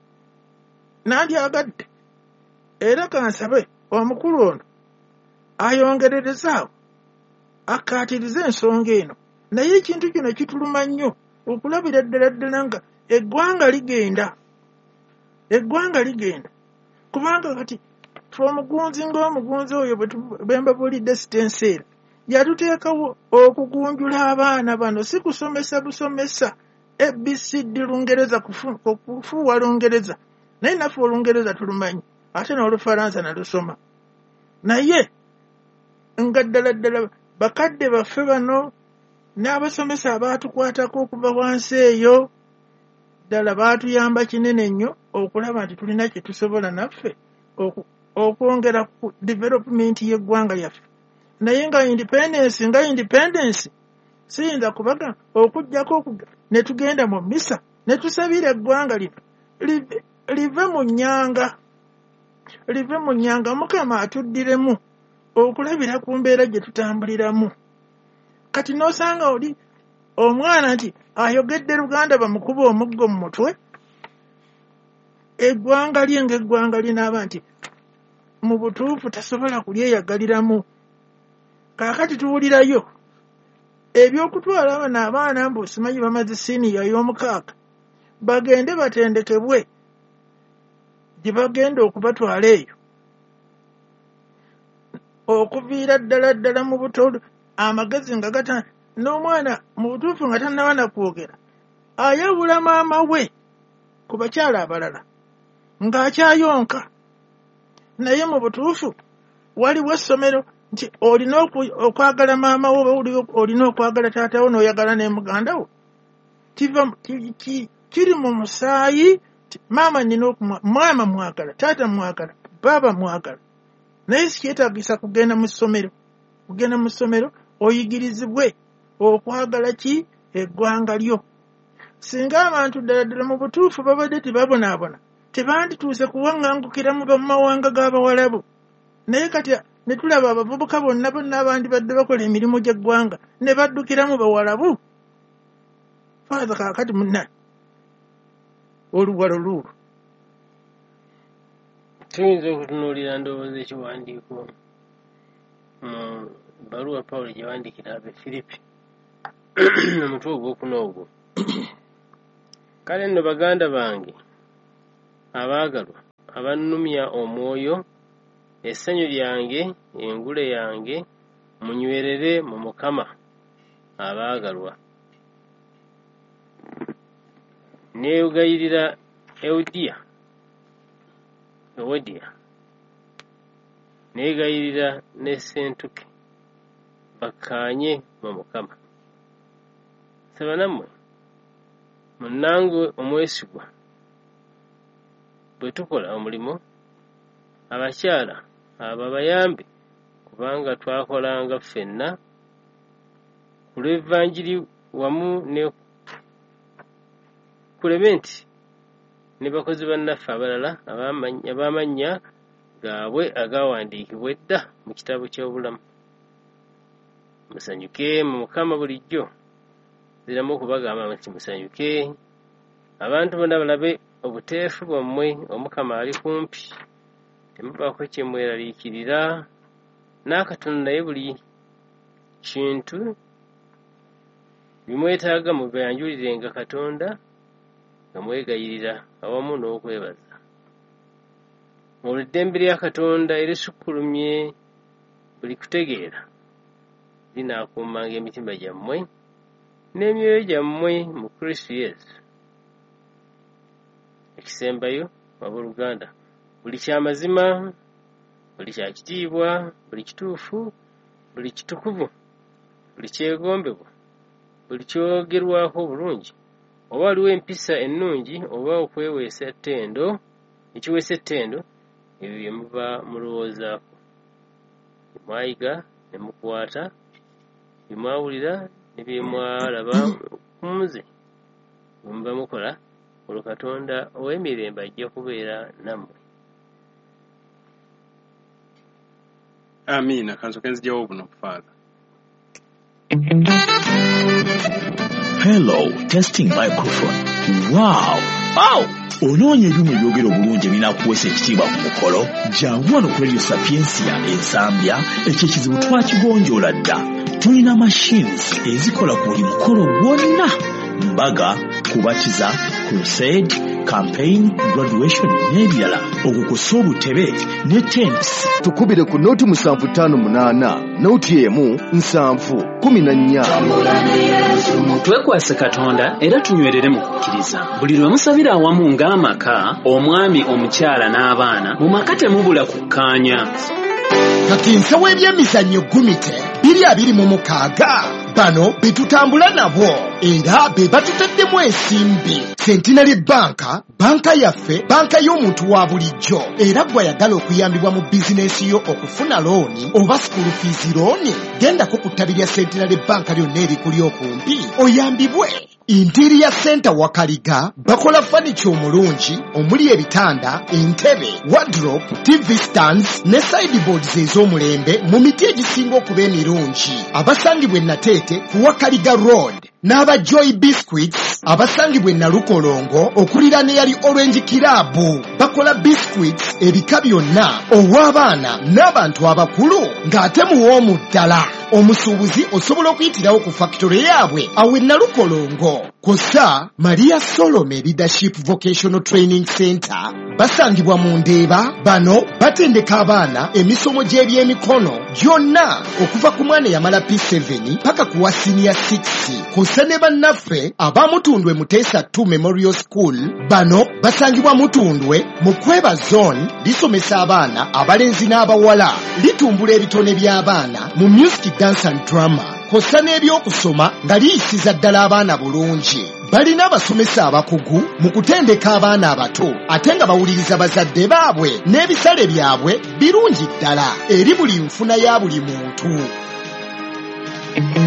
nandyagadde era kansabe omukulu ono ayongererezaawo akkaatirize ensonga eno. Naye ekintu kino kituluma nnyo okulabira ddala ddala nga eggwanga ligenda eggwanga ligenda kubanga kati fe omugunzi ng'omugunzi oyo bwe mbabuulidde sitenseera yatuteekawo okugunjula abaana bano, si kusomesa busomesa A B C D Lungereza kufuuwa Lungereza, naye naffe Olungereza tulumanyi ate n'Olufalansa nalusoma. Naye nga ddala ddala bakadde baffe bano n'abasomesa abaatukwatako okuva wansi eyo ddala baatuyamba kinene nnyo okulaba nti tulina kye tusobola naffe okwongera ku development y'eggwanga lyaffe. Naye nga independence nga independence siyinza kubaga okujjako ne tugenda mu misa ne tusabira eggwanga lino live mu nnyanga live mu nnyanga Mukama atuddiremu okulabira ku mbeera gye tutambuliramu. Kati n'osanga oli omwana nti ayogedde Luganda bamukuba omuggo mu mutwe, eggwanga lye ng'eggwanga linaaba nti mu butuufu tasobola kulyeyagaliramu. Kaakati tuwulirayo eby'okutwala abana abaana mbu simanyi bamaze siniya y'omukaaga bagende batendekebwe gye bagenda okubatwala eyo, okuviira ddala ddala mu buto amagezi nga gata n'omwana mu butuufu nga tannaba na kwogera ayawula maama we ku bakyala abalala ng'akyayonka. Naye mu butuufu waliwo essomero nti olina okwagala maama wo oba olina okwagala taata wo n'oyagala ne muganda wo. Kiri mu musaayi. Maama nina mwama mwagala, taata mwagala, baaba mwagala. Naye sikyetaagisa kugenda mu ssomero kugenda mu ssomero oyigirizibwe okwagala ki eggwanga lyo. Singa abantu ddala ddala mu butuufu babadde tebabonaabona tebandituuse kuwaŋŋangukira mu mawanga g'Abawalabu. Naye kati ne tulaba abavubuka bonna bonna abandi badde bakola emirimu gy'eggwanga ne baddukira mu bawalabu. Faaza kaakati munna oluwalo luulu. Tuyinza okutunuulira ndowooza ekiwandiiko mu bbaluwa Pawulo gye yawandiikira Abafiripi omutwe ogwokuna ogwo. Kale nno baganda bange abaagalwa abannumya omwoyo, essanyu lyange, engule yange, munywerere mu Mukama abaagalwa. Neegayirira Eudiya, Ewodiya, neegayirira ne Sentuke bakkaanye mu Mukama. Saba nammwe munnange omwesigwa bwe tukola omulimo, abakyala abo abayambe, kubanga twakolanga ffenna ku lw'Evvanjiri wamu ne Kulementi ne bakozi bannaffe abalala ab'amannya gaabwe agaawandiikibwa edda mu kitabo ky'obulamu. Musanyuke mu Mukama bulijjo. Ziramu okubagamba nti musanyuke. Abantu bonna balabe obuteefu bwammwe, Omukama ali kumpi. Temubaako kye mweraliikirira n'akatono, naye buli kintu bimwetaaga mubiyanjulirenga Katonda nga mwegayirira awamu n'okwebaza. Olwo eddembe lya Katonda erisukkulumye buli kutegeera linaakuumanga emitima gyammwe n'emyoyo gyammwe mu Kristo Yesu. Ekisembayo abooluganda, buli ky'amazima, buli kya kitiibwa, buli kituufu, buli kitukuvu, buli kyegombebwa, buli kyogerwako obulungi, oba waliwo empisa ennungi oba okweweesa ettendo, ekiweesa ettendo, ebyo bye muba mulowoozaako. Bye mwayiga ne mukwata, bye mwawulira ne bye mwalaba ku nze, bwe muba mukola, olwo Katonda ow'emirembe ajja kubeera nammwe. Amiina. Kansoke nzijawo buno Father. Hello, testing microphone. Wow! Wow! Onoonya ebyuma ebyogera obulungi ebinaakuweesa ekitiibwa ku mukolo? Jangu wano ku Radio Sapiensia ensambya, ekyo ekizibu twakigonjoola dda. Tulina machines ezikola ku buli mukolo gwonna: mbaga, kubatiza, crusade, campaign, graduation n'ebirala. Okukusa obutebe ne tents. Tukubire ku noti musanvu ttaano munaana, noti emu nsanvu kumi na nnya. Twekwase Katonda era tunywerere mu kukkiriza. Buli lwe musabira awamu ng'amaka, omwami, omukyala n'abaana, mu maka temubula kukkaanya. Kati nsawo ebyemizannyo Gumite biri abiri mu mukaaga, bano be tutambula nabo era be batutaddemu ensimbi. Centenary Banka, banka yaffe, banka y'omuntu wa bulijjo. Era gw'ayagala okuyambibwa mu bizinensi yo okufuna looni oba school fees looni, gendako ku ttabi lya Centenary Banka lyonna erikuli okumpi oyambibwe. Interior Center Wakaliga bakola furniture omulungi omuli ebitanda, entebe, wardrobe, T V stands ne sideboards ez'omulembe mu miti egisinga okuba emirungi. Abasangibwa e Nateete ku Wakaliga Road, n'aba Joy Biscuits abasangibwa e Nalukolongo okulira ne yali Orange Kirabu. Bakola biscuits ebika byonna ow'abaana n'abantu abakulu ng'ate muwoomu ddala. Omusuubuzi osobola okuyitirawo ku factory yaabwe awe Nalukolongo. Kosa Maria Solomon Leadership Vocational Training Center basangibwa mu Ndeeba. Bano batendeka abaana emisomo gy'ebyemikono gyonna okuva ku mwana yamala P seven paka ku wa senior six. Kosa ne bannaffe abamutundwe Muteesa two Memorial School, bano basangibwa Mutundwe mu Kweba Zone, lisomesa abaana abalenzi n'abawala, litumbula ebitone by'abaana mu music, dance and drama. Kosa n'ebyokusoma nga liyisiza ddala abaana bulungi. Balina abasomesa abakugu mu kutendeka abaana abato ate nga bawuliriza bazadde baabwe n'ebisale byabwe birungi ddala eri buli nfuna ya buli muntu.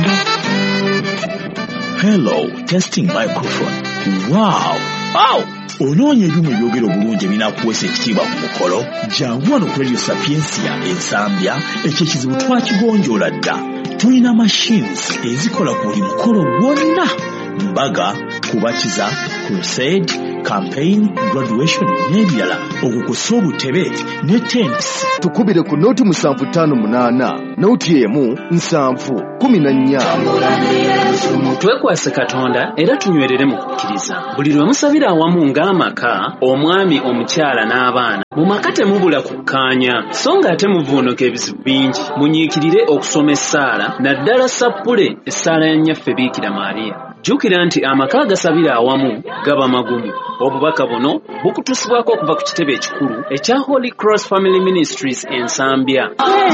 Hello, testing microphone. Wow! Wow! onoonya ebimu ebyogera obulungi ebinakuweesa ekitiibwa ku mukolo jangu wano ku radio sapiensia ensambya ekyo ekizibu twakigonjoola dda. tulina machines ezikola ku buli mukolo gwonna: mbaga, kubatiza, crusade, campaign, graduation n'ebirala. okukusa obutebe ne tents. tukubire ku nooti musanvu ttaano munaana nooti emu nsanvu kumi na nnya. twekwase Katonda era tunywerere mu kukkiriza. buli lwe musabira awamu ng'amaka, omwami, omukyala n'abaana, mu maka temubula kukkaanya, so ng'ate muvuunuka ebizibu bingi. munyiikirire okusoma essaala, naddala sappule essaala ya nnyaffe Biikira Maaliya. jjukira nti amaka agasabira awamu gaba magumu. obubaka buno bukutusibwako okuva ku kitebe ekikulu ekya Holy Cross Family Ministries ensambya.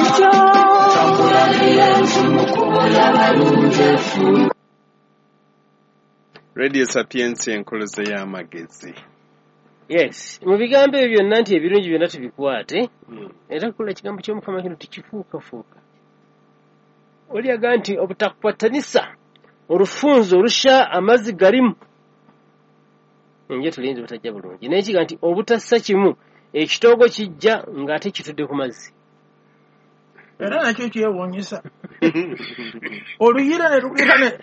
Radio Sapiensia enkoloze y'amagezi. Yes, mu bigambo ebyo byonna nti ebirungi byonna tubikwate, era kukola ekigambo ky'Omukama kino tikifuukafuuka. Oliyaga nti obutakupatanisa olufunzo olusha amazzi galimu, nje tulinze butajja bulungi. N'ekiga nti obutassa kimu ekitoogo kijja ng'ate kitudde ku mazzi. Era nakyo kyewuunyisa. oluyira ne lugera ne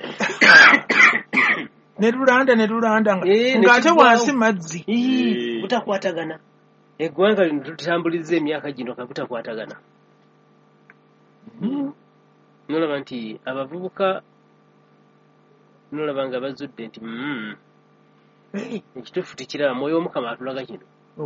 ne lulanda ne lulanda ng'ate wansi mazzi butakwatagana. eggwanga lino tutambuliza emyaka gino kabutakwatagana. nolaba nti abavubuka nolaba nga bazudde nti ekituufu tikiraba mwoyo Omukama atulaga kino.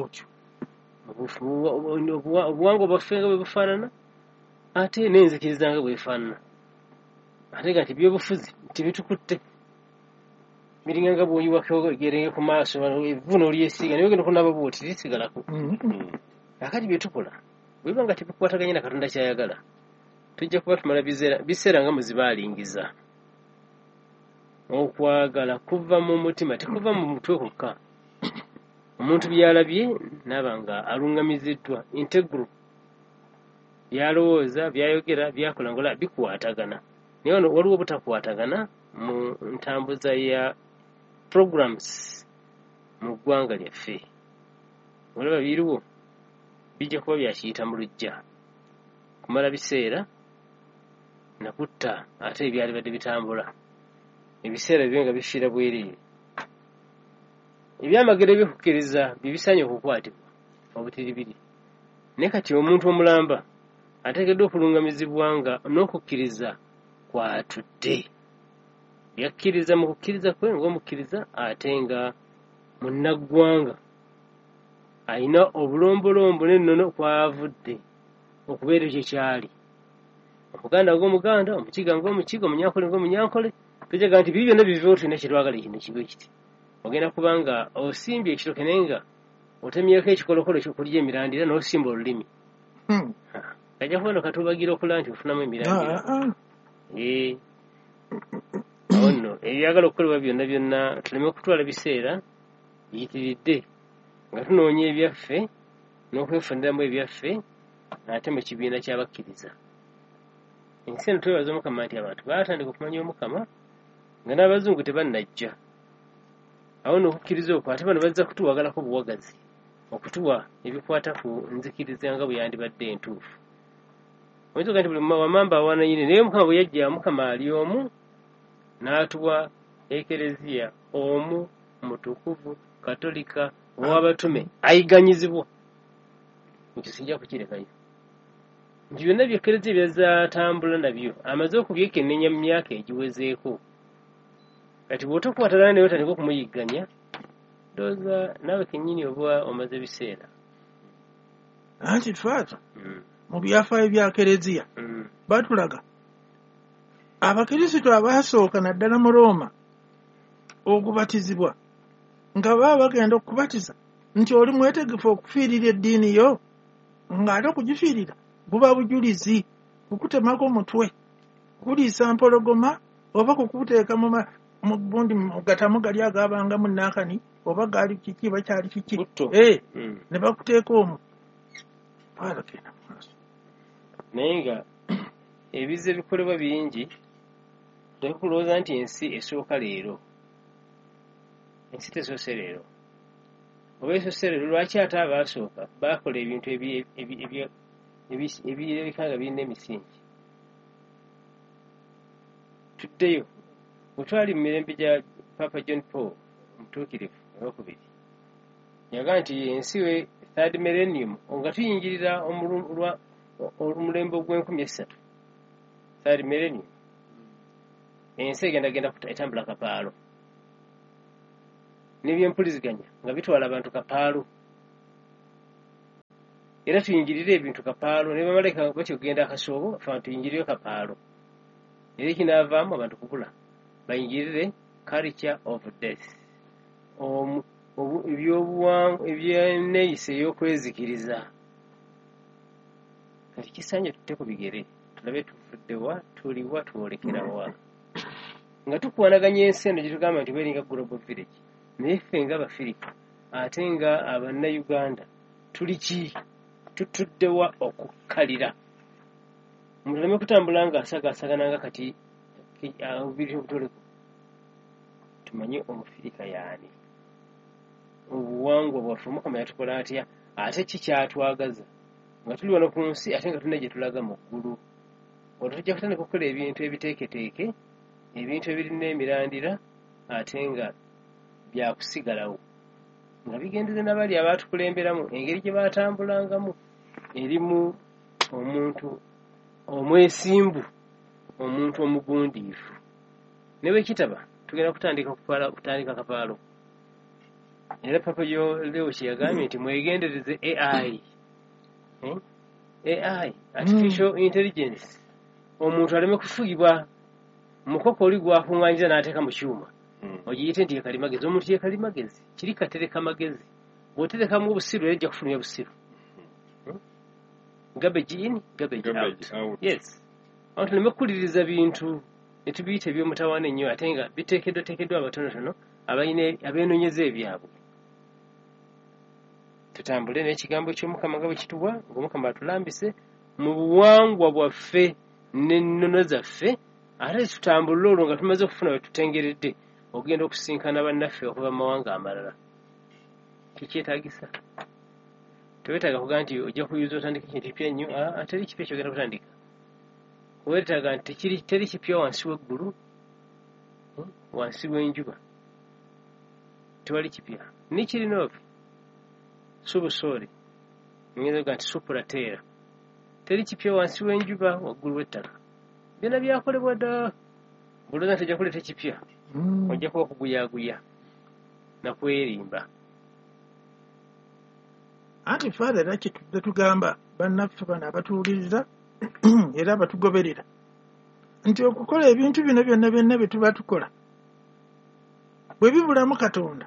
obuwangwa bwaffe nga bwe bufaanana ate n'enzikiriza nga bwefaanana. ate nga nti byobufuzi tibitukutte, biringa nga bw'oyiwako gerenge ku maaso evvuno olyesiiga naye ogenda okunaaba bwoti lisigalako. akati bye tukola bwe biba nga tibikwataganye na Katonda kyayagala, tujja kuba tumala biseera nga muzibaalingiza. okwagala kuva mu mutima, tekuva mu mutwe kwokka. omuntu byalabye naaba nga aluŋŋamiziddwa, integral, byalowooza, byayogera, byakola ngola bikwatagana. naye wano waliwo butakwatagana mu ntambuza ya programs mu ggwanga lyaffe. olaba biriwo bijja kuba byakiyita mu lujja, kumala biseera nakutta ate ebyali badde bitambula, ebiseera byo nga bifiira bwereere. ebyamagero by'okukkiriza bibisanye okukwatibwa obutiribiri. naye kati omuntu omulamba ateekeddwa okulungamizibwa nga n'okukkiriza kwatudde. byakkiriza mu kukkiriza kwe ng'omukkiriza, ate nga munnaggwanga alina obulombolombo n'ennono kwavudde okubeera ekyo kyali. omuganda ng'omuganda, omukiga ng'omukiga, omunyankole ng'omunyankole. tujjaga nti bibi byonna biviwo tulina kyetwagala kino kibe kiti. ogenda kubanga osimbye ekitoke naye nga otemyeko ekikolokolo ekyokulya emirandira n'osimba olulimi. kajja kuba no katubagira okula nti ofunamu emirandira. awo nno ebyagala okukolebwa byonna byonna tuleme okutwala biseera biyitiridde nga tunoonya ebyaffe n'okwefuniramu ebyaffe ate mu kibiina ky'abakkiriza. ensi eno twebaza Omukama nti abantu baatandika okumanya Omukama nga n'abazungu tebannajja. awo n'okukkiriza okwo ate bano bazza kutuwagalako buwagazi, okutuwa ebikwata ku nzikiriza nga bwe yandibadde entuufu. oyinza nti buli wamamba awaana yine, naye Omukama bwe yajja, Omukama ali omu, n'atuwa ekereziya omu, mutukuvu, katolika, ow'abatume, ayiganyizibwa. ekyo sijja kukirekayo. nti byonna byekereziya byazaatambula nabyo amaze okubyekennenya mu myaka egiwezeeko. kati bw'otokwatagana naye otandika okumuyigganya, ndowooza naawe kennyini oba omaze biseera. anti twaza mu byafaayo bya kereziya batulaga abakirisitu abaasooka naddala mu Roma okubatizibwa nga baba bagenda okubatiza nti oli mwetegefu okufiirira eddiini yo, ng'ate okugifiirira buba bujulizi, kukutemako omutwe, kuliisa mpologoma, oba kukuteeka mu gundi mugatamu gali agabanga mu naakani, oba gaali kiki bakyali kiki, ne bakuteeka omwo. naye nga ebize bikolebwa bingi, tekulowooza nti ensi esooka leero. ensi tesoose leero. oba esosere lwaki ate abaasooka baakola ebintu ebirabika nga birina emisingi. Tuddeyo bwe twali mu mirembe gya Papa John Paul omutuukirivu owokubiri yaga nti ensi we third millennium nga tuyingirira omulembe ogw'enkumi essatu third millennium ensi egenda genda etambula kapaalo n'ebyempuliziganya nga bitwala abantu kapaalo era tuyingirire ebintu kapaalo ne bamalayika batyo kugenda akasoobo afa tuyingirire kapaalo era ekinaavaamu abantu kubula bayingirire culture of death ebyenneeyisa ey'okwezikiriza. Kati kisanye tutte ku bigere tulabe tufuddewa tuliwa twolekerawa nga tukwanaganya ensi eno gye tugamba nti beringa global village naye ffe nga Abafirika ate nga Abannayuganda tuli ki tutuddewa okukkalira muleme kutambula nga asagaasagana nga kati biri obutoleko tumanye Omufirika yaani obuwangwa bwaffe Mukama yatukola atya ate ki kyatwagaza nga tuli wano ku nsi ate nga tulina gye tulaga mu ggulu. Olwo tujja kutandika okukola ebintu ebiteeketeeke ebintu ebirina emirandira ate nga byakusigalawo nga bigendeze n'abali abaatukulemberamu engeri gye baatambulangamu erimu omuntu omwesimbu omuntu omugundiivu ne bwe kitaba tugenda kutandika kutandika kapaalo. Era Papa Leo kye yagambye nti mwegendereze A I eh? A I artificial intelligence omuntu aleme kufugibwa mukoko oli gwakuŋŋanyiza n'ateeka mu kyuma ogiyite nti yekalimagezi. Omuntu yekalimagezi kiri katereka magezi bw'oterekamu obusiru ejja kufulumya busiru. Garbage in garbage out. Yes, abantu tuleme kukuliriza bintu ne tubiyita eby'omutawaana ennyo ate nga biteekeddwa teekeddwa abatonotono abalina abeenoonyeza ebyabwe. Tutambule n'ekigambo ky'Omukama nga bwe kituwa ng'Omukama atulambise mu buwangwa bwaffe n'ennono zaffe ate tutambule olwo nga tumaze okufuna bwe tutengeredde ogenda okusinkana bannaffe okuva mu mawanga amalala. Kikyetaagisa teweetaaga kugaa nti ojja kuyuza otandika ekintu kipya nnyo ateri kipya kyogenda kutandika weetaaga nti teri kipya wansi w'eggulu wansi w'enjuba tewali kipya nikirina ofe subusooli ngenda ga nti supulateera teri kipya wansi w'enjuba waggulu w'ettaka byonna byakolebwa dda bulooza nti ojja kuleeta kipya ojja kuba okuguyaaguya nakwerimba. Anti Father era kitudde tugamba bannaffe bano abatuwuliriza era abatugoberera nti okukola ebintu bino byonna byonna bye tuba tukola bwe bibulamu Katonda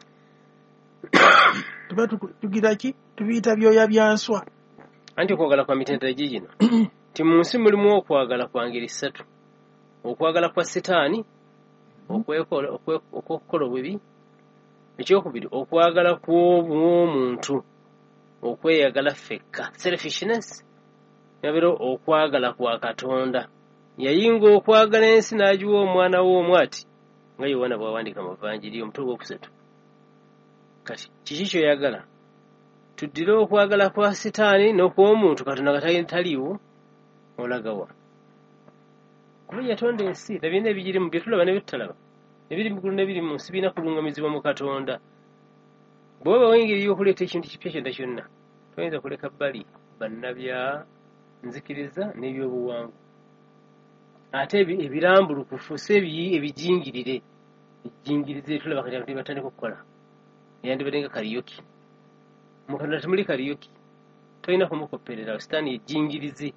tuba tugira ki tubiyita byoya bya nswa. Anti okwagala kwa mitendera gigino ti mu nsi mulimu okwagala kwa ngeri ssatu: okwagala kwa Setaani okwekola obubi, ekyokubiri okwagala kw'omuntu okweyagala ffekka selfishness, nabiro okwagala kwa Katonda. Yayinga okwagala ensi n'agiwa omwana w'omwati nga Yowaana bw'awandiika mu Evanjiri omutwe ogwokusatu. Kati kiki kyoyagala? Tuddire okwagala kwa Setaani n'okw'omuntu Katonda nga taliiwo olagawa. Kuba yatonda ensi na byonna ebigirimu bye tulaba ne bye tutalaba, ebiri mu ggulu n'ebiri mu nsi birina kulungamizibwa mu Katonda. Bw'oba wengeri y'okuleeta ekintu kipya kyonna kyonna toyinza kuleka bbali bannabya nzikiriza n'ebyobuwangwa. Ate ebirambulukufu si ebijingirire ebijingirize tulaba kati abantu batandika okukola eyandibadde nga kariyoki. Mu Katonda temuli kariyoki, tolina kumukopperera Setaani ejingirize.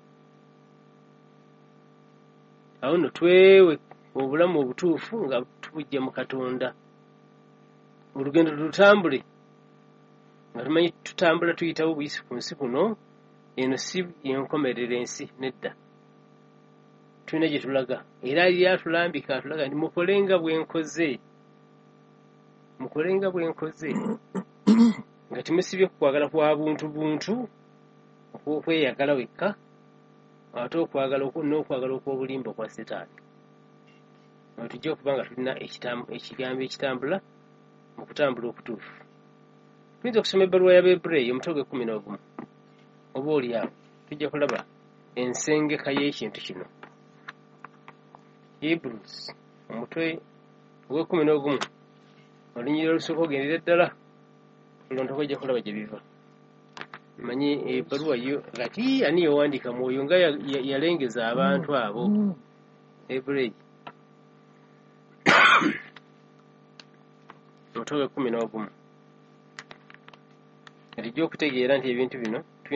Awo nno twewe obulamu obutuufu nga tubujja mu Katonda. Olugendo tulutambule nga tumanyi tutambula tuyitawo buyisi ku nsi kuno, eno si yenkomerera ensi nedda. Tulina gye tulaga era ali atulambika atulaga nti mukolenga bwenkoze mukolenga bwenkoze nga timusibye kukwagala kwa buntu buntu okweyagala wekka ate okwagala n'okwagala okw'obulimba kwa Setaani. Tujja okuba nga tulina ekigambo ekitambula mu kutambula okutuufu. tuyinza okusoma ebbaluwa y'Abeebreyi omutwe gw'ekkumi n'ogumu oba oli awo tujja kulaba ensengeka y'ekintu kino. Hebrews omutwe ogw'ekkumi n'ogumu olunyiriro olusooka ogendera ddala olontoka ojja kulaba gye biva. Manyi ebbaluwa yo kati ani yawandiika mwoyo nga yalengeza abantu abo. Ebreyi omutwe gw'ekkumi n'ogumu lijja okutegeera nti ebintu bino